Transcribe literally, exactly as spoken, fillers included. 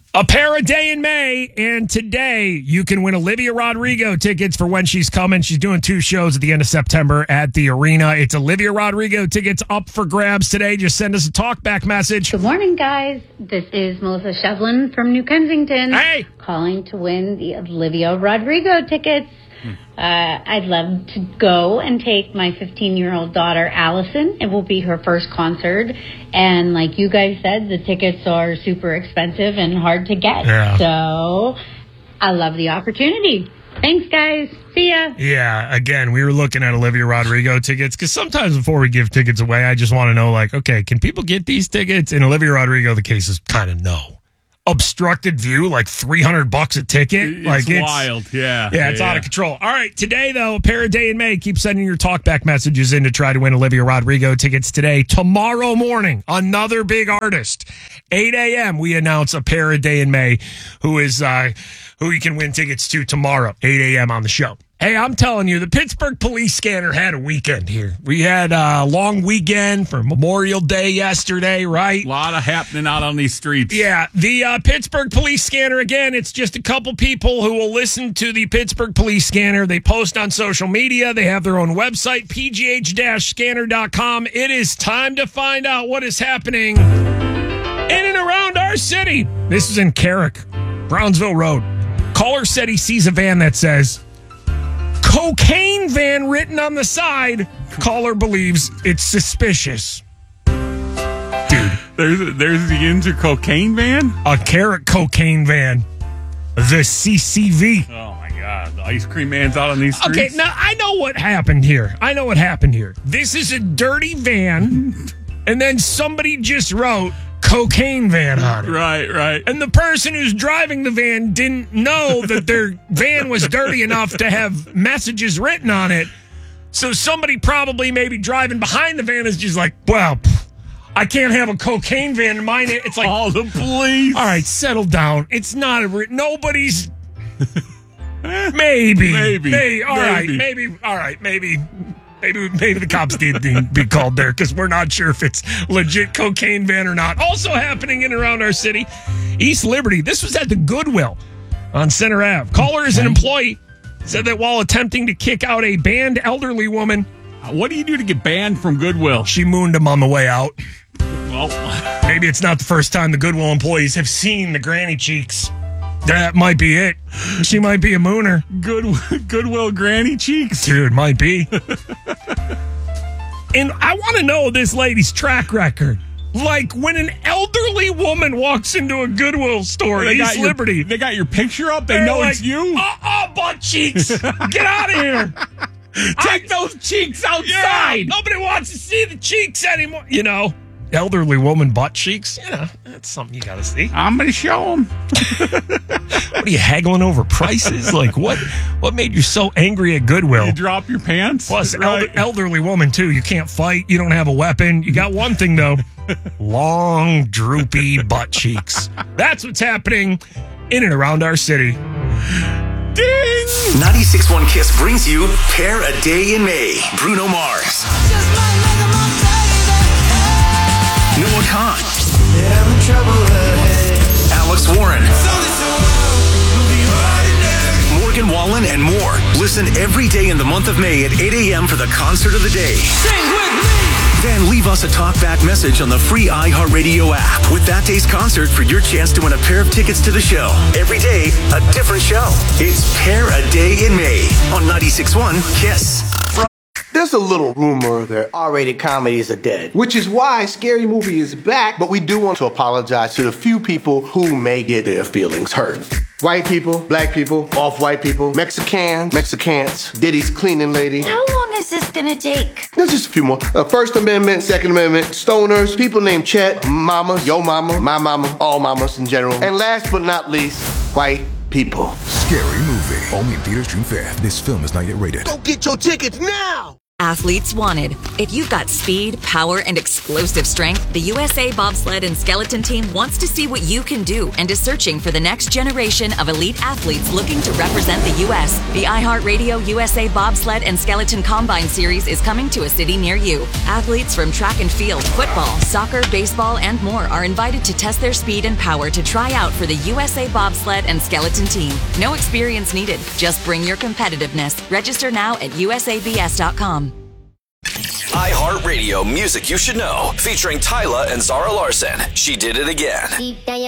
A pair a day in May, and today you can win Olivia Rodrigo tickets for when she's coming. She's doing two shows at the end of September at the arena. It's Olivia Rodrigo tickets up for grabs today. Just send us a talkback message. Good morning, guys. This is Melissa Shevlin from New Kensington. Hey! Calling to win the Olivia Rodrigo tickets. Uh, I'd love to go and take my fifteen-year-old daughter, Allison. It will be her first concert. And like you guys said, the tickets are super expensive and hard to get. Yeah. So I love the opportunity. Thanks, guys. See ya. Yeah, again, we were looking at Olivia Rodrigo tickets because sometimes before we give tickets away, I just want to know, like, okay, can people get these tickets? And Olivia Rodrigo, the case is kind of no. Obstructed view, like three hundred bucks a ticket. It's like it's wild, yeah. Yeah, it's yeah. out of control. All right, today, though, a pair a day in May. Keep sending your talkback messages in to try to win Olivia Rodrigo tickets today. Tomorrow morning, another big artist. eight a.m., we announce a pair a day in May who is uh, who you can win tickets to tomorrow, eight a.m. on the show. Hey, I'm telling you, the Pittsburgh Police Scanner had a weekend here. We had a long weekend for Memorial Day yesterday, right? A lot of happening out on these streets. Yeah, the uh, Pittsburgh Police Scanner, again, it's just a couple people who will listen to the Pittsburgh Police Scanner. They post on social media. They have their own website, p g h dash scanner dot com. It is time to find out what is happening in and around our city. This is in Carrick, Brownsville Road. Caller said he sees a van that says, cocaine van written on the side. Caller believes it's suspicious. Dude. There's there's the Inter cocaine van? A Carrot cocaine van. The C C V. Oh, my God. The ice cream man's out on these streets? Okay, now I know what happened here. I know what happened here. This is a dirty van, and then somebody just wrote cocaine van on it. Right, right. And the person who's driving the van didn't know that their van was dirty enough to have messages written on it. So somebody probably maybe driving behind the van is just like, well, I can't have a cocaine van in mine. It's like, all the police. all right, settle down. It's not a, nobody's, maybe, Maybe. maybe, all right, Maybe. maybe, all right, maybe. Maybe maybe the cops need to be called there because we're not sure if it's legit cocaine van or not. Also happening in and around our city, East Liberty. This was at the Goodwill on Center Ave. Caller is an employee. Said that while attempting to kick out a banned elderly woman, What do you do to get banned from Goodwill? she mooned him on the way out. Well, Maybe it's not the first time the Goodwill employees have seen the granny cheeks. That might be it. She might be a mooner. Good, Goodwill granny cheeks. Dude, might be. And I want to know this lady's track record. Like, when an elderly woman walks into a Goodwill store in They got East your- Liberty, They got your picture up. They they're know like, it's you. Uh-uh, butt cheeks. Get out of here. Take those cheeks Yeah, outside. nobody wants to see the cheeks anymore. You know, elderly woman butt cheeks. You know, that's something you got to see. I'm going to show them. What are you haggling over prices? Like, what What made you so angry at Goodwill? You drop your pants. Plus, Right. elder, elderly woman, too. You can't fight. You don't have a weapon. You got one thing, though. Long, droopy butt cheeks. That's what's happening in and around our city. Ding! ninety-six point one Kiss brings you Pair a Day in May. Bruno Mars. Noah Khan. Alex Warren. Morgan Wallen and more. Listen every day in the month of May at eight a.m. for the concert of the day. Sing with me. Then leave us a talkback message on the free iHeartRadio app with that day's concert for your chance to win a pair of tickets to the show. Every day, a different show. It's Pair a Day in May on ninety-six point one Kiss. There's a little rumor that R-rated comedies are dead, which is why Scary Movie is back, but we do want to apologize to the few people who may get their feelings hurt. White people, black people, off-white people, Mexicans, Mexicans, Diddy's cleaning lady. How long is this gonna take? There's just a few more. Uh, First Amendment, Second Amendment, stoners, people named Chet, mama, yo mama, my mama, all mamas in general. And last but not least, white people. Scary Movie. Only in theaters June fifth. This film is not yet rated. Go get your tickets now! Athletes wanted. If you've got speed, power, and explosive strength, the U S A Bobsled and Skeleton Team wants to see what you can do and is searching for the next generation of elite athletes looking to represent the U S The iHeartRadio U S A Bobsled and Skeleton Combine Series is coming to a city near you. Athletes from track and field, football, soccer, baseball, and more are invited to test their speed and power to try out for the U S A Bobsled and Skeleton Team. No experience needed. Just bring your competitiveness. Register now at U S A B S dot com. iHeartRadio Music You Should Know, featuring Tyla and Zara Larson. She Did It Again.